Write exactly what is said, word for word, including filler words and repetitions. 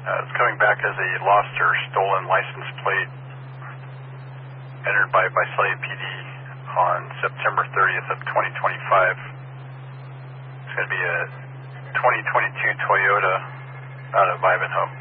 Uh, it's coming back as a lost or stolen license plate entered by Visalia P D on September thirtieth of twenty twenty-five. It's going to be a twenty twenty-two Toyota out of Ivanhoe.